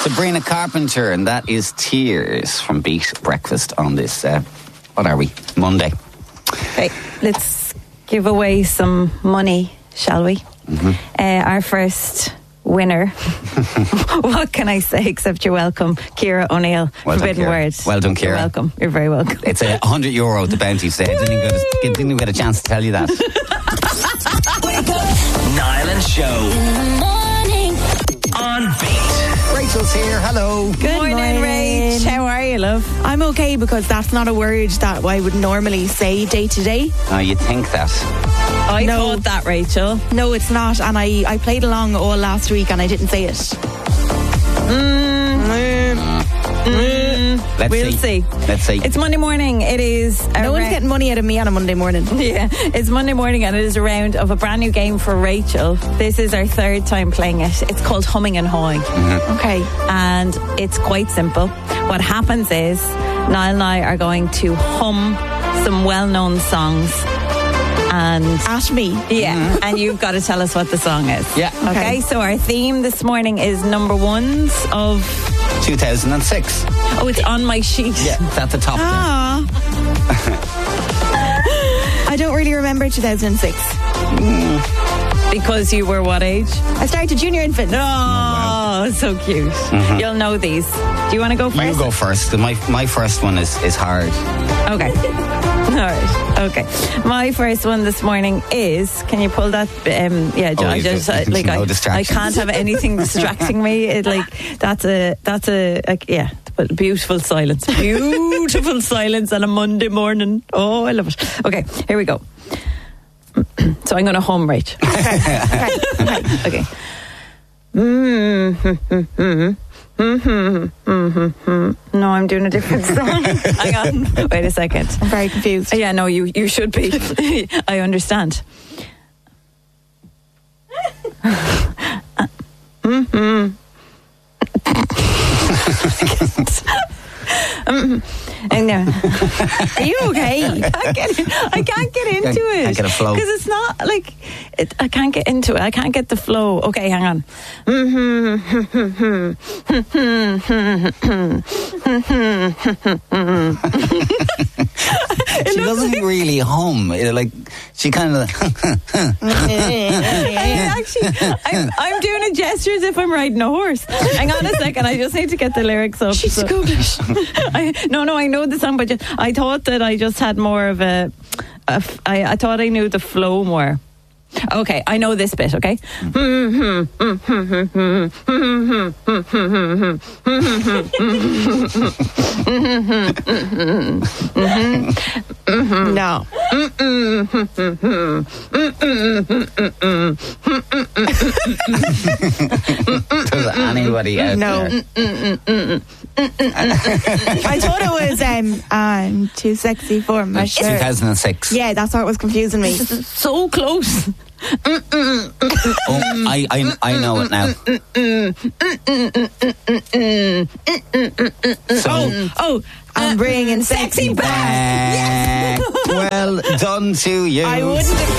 Sabrina Carpenter, and that is Tears from Beat Breakfast on this, what are we, Monday. Right, let's give away some money, shall we? Our first winner. What can I say except you're welcome, Ciara O'Neill. Well Forbidden done, Word. Well done, Ciara. You're welcome. You're very welcome. It's €100, the bounty today. I didn't even get a chance to tell you that. Niall and Show. In the morning. On Beat. Rachel's here. Hello. Good morning, Rach. How are you, love? I'm okay because that's not a word that I would normally say day to day. Oh, you think that? I thought that, Rachel. No, it's not. And I played along all last week and I didn't say it. We'll see. Let's see. It's Monday morning. It is. No one's getting money out of me on a Monday morning. Yeah, it's Monday morning and it is a round of a brand new game for Rachel. This is our third time playing it. It's called Humming and Hawing. Okay. And it's quite simple. What happens is Niall and I are going to hum some well-known songs. And at me. Yeah, and you've got to tell us what the song is. Yeah. Okay, so our theme this morning is number ones of 2006. Oh, it's on my sheet. Yeah, it's at the top there. I don't really remember 2006. Because you were what age? I started junior infant. Oh, so cute. You'll know these. Do you want to go first? You go first. My first one is hard. Okay. All right. Okay. My first one this morning is. Can you pull that? I can't have anything distracting me. That's a beautiful silence. Beautiful silence on a Monday morning. Oh, I love it. Okay, here we go. So I'm going to hum, right? Okay. No, I'm doing a different song. Hang on. Wait a second. I'm very confused. Yeah, no, you should be. I understand. Are you okay? I can't get into it. Can't get a flow. Because it's not like I can't get into it. I can't get the flow. Okay, hang on. She doesn't really hum. She kind of. I'm doing a gesture as if I'm riding a horse. Hang on a second. I just need to get the lyrics up. She's Scottish. No, I know the song, but I thought that I just had more of I thought I knew the flow more. Okay, I know this bit, okay? No. Does anybody out No. there? I thought it was I'm too sexy for my shirt. 2006. Yeah, that's what was confusing me. So close. Oh, I know it now. So, I'm bringing sexy back. well done to you. I wouldn't have